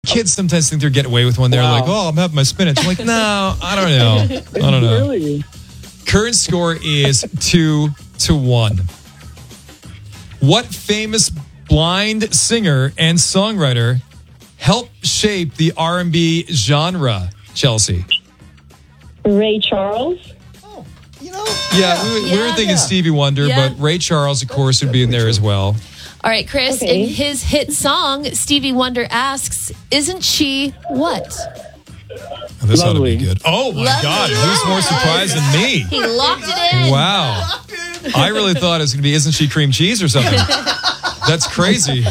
Kids sometimes think they're getting away with one. They're like, oh, I'm having my spinach. I'm like, no, I don't know. Really? Current score is 2-1. What famous blind singer and songwriter helped shape the R&B genre, Chelsea? Ray Charles. Yeah, we were thinking Stevie Wonder, but Ray Charles, of course, would be in there as well. All right, Chris, in his hit song, Stevie Wonder asks, isn't she what? This ought to be good. Oh, my God. Who's more surprised than me? He locked it in. Wow. I really thought it was going to be, isn't she cream cheese or something? That's crazy.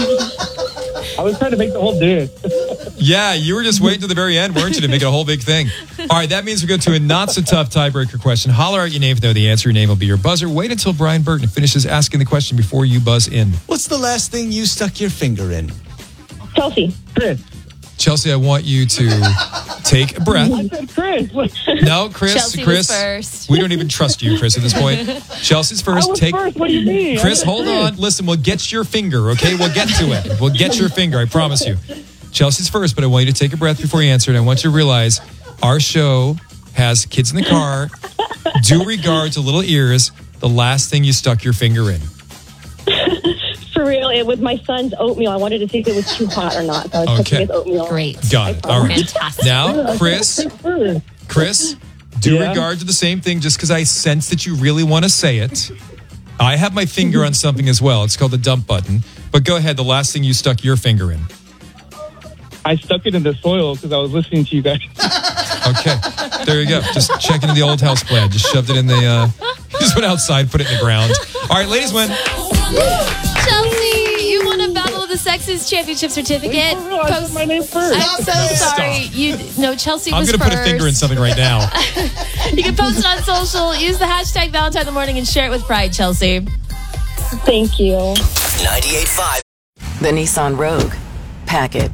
I was trying to make the whole dude. Yeah, you were just waiting to the very end, weren't you, to make it a whole big thing. All right, that means we go to a not-so-tough tiebreaker question. Holler out your name if you know the answer. Your name will be your buzzer. Wait until Brian Burton finishes asking the question before you buzz in. What's the last thing you stuck your finger in? Chelsea. Chris. Chelsea, I want you to take a breath. I said Chris. No, Chris. Chelsea was first. We don't even trust you, Chris, at this point. Chelsea's first. I was first. What do you mean? Chris, hold on. Listen, we'll get your finger, okay? We'll get to it. We'll get your finger, I promise you. Chelsea's first, but I want you to take a breath before you answer it. I want you to realize our show has kids in the car. Due regard to little ears, the last thing you stuck your finger in. For real, it was my son's oatmeal. I wanted to see if it was too hot or not. So I was cooking his oatmeal. Great. Got it. All right. Fantastic. Now, Chris, due regard to the same thing, just because I sense that you really want to say it, I have my finger on something as well. It's called the dump button. But go ahead. The last thing you stuck your finger in. I stuck it in the soil because I was listening to you guys. Okay. There you go. Just check into the old house plan. Just shoved it in the... just went outside, put it in the ground. All right, ladies win. Chelsea, you won a Battle of the Sexes championship certificate. Post my name first. I'm so sorry. Chelsea was I'm going to put a finger in something right now. You can post it on social. Use the hashtag Valentine in the Morning and share it with pride, Chelsea. Thank you. 98.5. The Nissan Rogue. Pack it.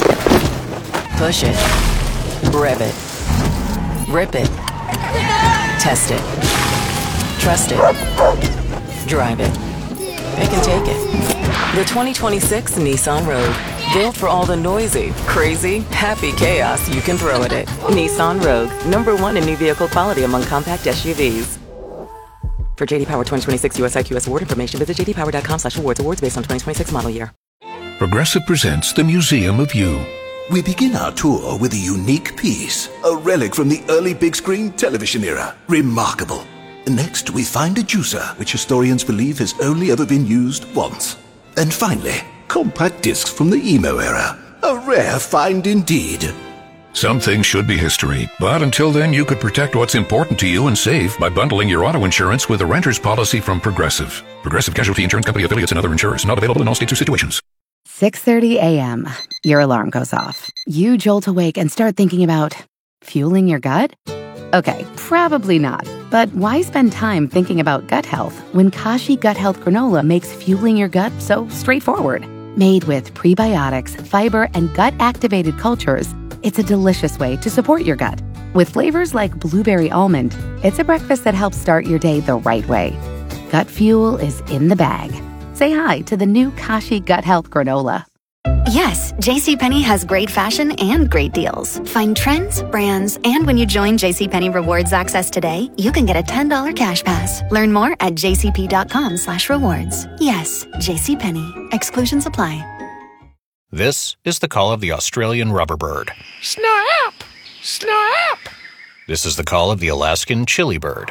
Push it. Rev it. Rip it. Test it. Trust it. Drive it. Pick and take it. The 2026 Nissan Rogue. Built for all the noisy, crazy, happy chaos you can throw at it. Nissan Rogue. #1 in new vehicle quality among compact SUVs. For JD Power 2026 US IQS award information, visit jdpower.com/awards. Awards based on 2026 model year. Progressive presents the Museum of You. We begin our tour with a unique piece, a relic from the early big screen television era. Remarkable. Next, we find a juicer, which historians believe has only ever been used once. And finally, compact discs from the emo era. A rare find indeed. Some things should be history, but until then you could protect what's important to you and save by bundling your auto insurance with a renter's policy from Progressive. Progressive Casualty Insurance Company affiliates and other insurers. Not available in all states or situations. 6:30 a.m. Your alarm goes off. You jolt awake and start thinking about fueling your gut? Okay, probably not. But why spend time thinking about gut health when Kashi Gut Health Granola makes fueling your gut so straightforward? Made with prebiotics, fiber, and gut-activated cultures, it's a delicious way to support your gut. With flavors like blueberry almond, it's a breakfast that helps start your day the right way. Gut fuel is in the bag. Say hi to the new Kashi Gut Health Granola. Yes, JCPenney has great fashion and great deals. Find trends, brands, and when you join JCPenney Rewards Access today, you can get a $10 cash pass. Learn more at jcp.com/rewards. Yes, JCPenney. Exclusions apply. This is the call of the Australian rubberbird. Snap! Snap! This is the call of the Alaskan chili bird.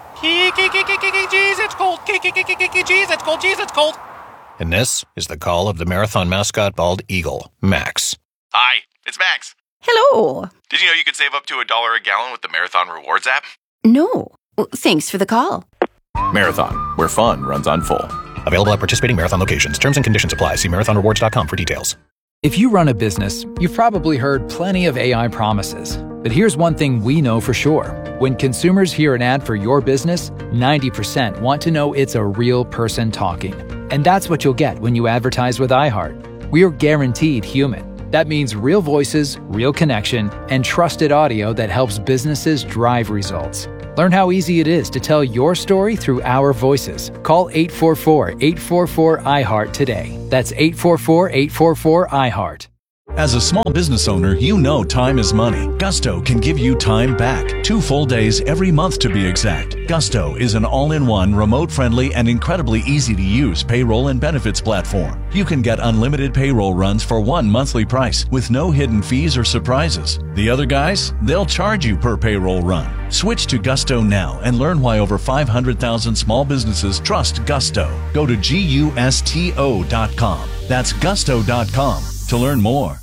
Jeez, it's cold. Jeez, it's cold. Jeez, it's cold. And this is the call of the marathon mascot bald eagle, Max. Hi, it's Max. Hello. Did you know you could save up to $1 a gallon with the Marathon Rewards app? No. Thanks for the call. Marathon, where fun runs on full. Available at participating Marathon locations. Terms and conditions apply. See marathonrewards.com for details. If you run a business, you've probably heard plenty of AI promises. But here's one thing we know for sure. When consumers hear an ad for your business, 90% want to know it's a real person talking. And that's what you'll get when you advertise with iHeart. We're guaranteed human. That means real voices, real connection, and trusted audio that helps businesses drive results. Learn how easy it is to tell your story through our voices. Call 844-844-iHeart today. That's 844-844-iHeart. As a small business owner, you know time is money. Gusto can give you time back. 2 full days every month to be exact. Gusto is an all-in-one, remote-friendly, and incredibly easy-to-use payroll and benefits platform. You can get unlimited payroll runs for one monthly price with no hidden fees or surprises. The other guys, they'll charge you per payroll run. Switch to Gusto now and learn why over 500,000 small businesses trust Gusto. Go to GUSTO.com. That's Gusto.com to learn more.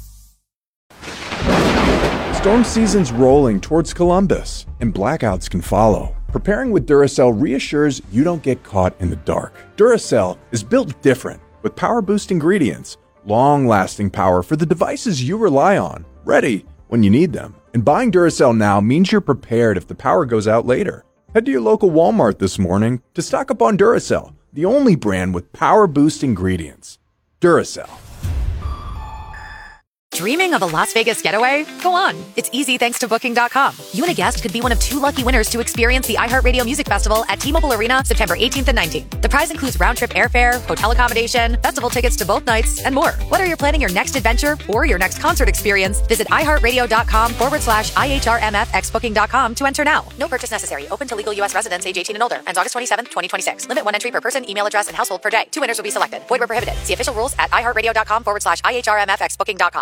Storm season's rolling towards Columbus, and blackouts can follow. Preparing with Duracell reassures you don't get caught in the dark. Duracell is built different, with power boost ingredients, long-lasting power for the devices you rely on, ready when you need them. And buying Duracell now means you're prepared if the power goes out later. Head to your local Walmart this morning to stock up on Duracell, the only brand with power boost ingredients. Duracell. Dreaming of a Las Vegas getaway? Go on. It's easy thanks to Booking.com. You and a guest could be one of 2 lucky winners to experience the iHeartRadio Music Festival at T-Mobile Arena September 18th and 19th. The prize includes round-trip airfare, hotel accommodation, festival tickets to both nights, and more. Whether you're planning your next adventure or your next concert experience, visit iHeartRadio.com/IHRMFXBooking.com to enter now. No purchase necessary. Open to legal U.S. residents age 18 and older. Ends August 27th, 2026. Limit 1 entry per person, email address, and household per day. 2 winners will be selected. Void where prohibited. See official rules at iHeartRadio.com/IHRMFXBooking.com.